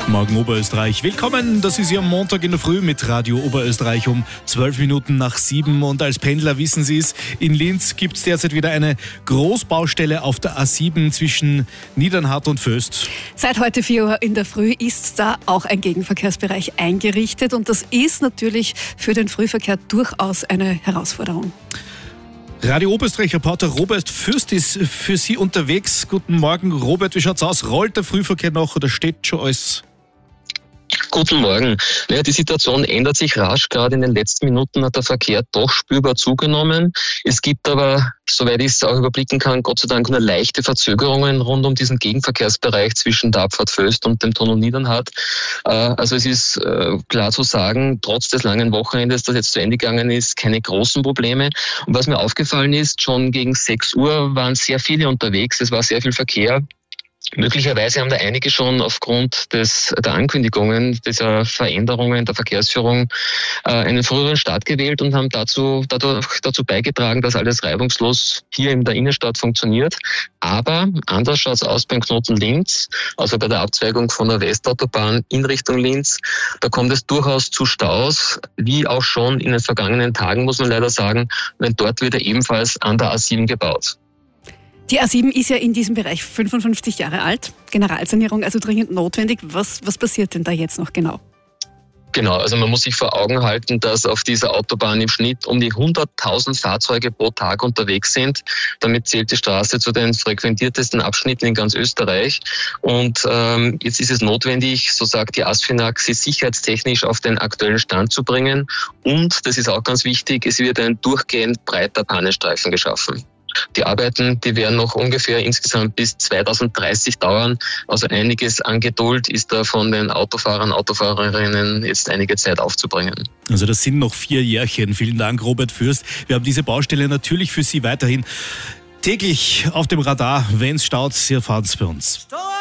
Guten Morgen Oberösterreich. Willkommen, das ist Ihr Montag in der Früh mit Radio Oberösterreich um 12 Minuten nach 7. Und als Pendler wissen Sie es, in Linz gibt es derzeit wieder eine Großbaustelle auf der A7 zwischen Niedernhart und Voest. Seit heute 4 Uhr in der Früh ist da auch ein Gegenverkehrsbereich eingerichtet und das ist natürlich für den Frühverkehr durchaus eine Herausforderung. Radio Oberösterreich-Reporter Robert Fürst ist für Sie unterwegs. Guten Morgen, Robert. Wie schaut's aus? Rollt der Frühverkehr noch oder steht schon alles? Guten Morgen. Die Situation ändert sich rasch. Gerade in den letzten Minuten hat der Verkehr doch spürbar zugenommen. Es gibt aber, soweit ich es auch überblicken kann, Gott sei Dank nur leichte Verzögerungen rund um diesen Gegenverkehrsbereich zwischen der Abfahrt Voest und dem Tunnel Niedernhart. Also es ist klar zu sagen, trotz des langen Wochenendes, das jetzt zu Ende gegangen ist, keine großen Probleme. Und was mir aufgefallen ist, schon gegen 6 Uhr waren sehr viele unterwegs. Es war sehr viel Verkehr. Möglicherweise haben da einige schon aufgrund der Ankündigungen dieser Veränderungen der Verkehrsführung einen früheren Start gewählt und haben dazu beigetragen, dass alles reibungslos hier in der Innenstadt funktioniert. Aber anders schaut es aus beim Knoten Linz, also bei der Abzweigung von der Westautobahn in Richtung Linz. Da kommt es durchaus zu Staus, wie auch schon in den vergangenen Tagen, muss man leider sagen, denn dort wird ebenfalls an der A7 gebaut. Die A7 ist ja in diesem Bereich 55 Jahre alt. Generalsanierung also dringend notwendig. Was passiert denn da jetzt noch genau? Genau, also man muss sich vor Augen halten, dass auf dieser Autobahn im Schnitt um die 100.000 Fahrzeuge pro Tag unterwegs sind. Damit zählt die Straße zu den frequentiertesten Abschnitten in ganz Österreich. Und jetzt ist es notwendig, so sagt die ASFINAG, sie sicherheitstechnisch auf den aktuellen Stand zu bringen. Und, das ist auch ganz wichtig, es wird ein durchgehend breiter Pannenstreifen geschaffen. Die Arbeiten, die werden noch ungefähr insgesamt bis 2030 dauern. Also einiges an Geduld ist da von den Autofahrern, Autofahrerinnen jetzt einige Zeit aufzubringen. Also das sind noch 4 Jährchen. Vielen Dank, Robert Fürst. Wir haben diese Baustelle natürlich für Sie weiterhin täglich auf dem Radar. Wenn es staut, Sie erfahren es bei uns.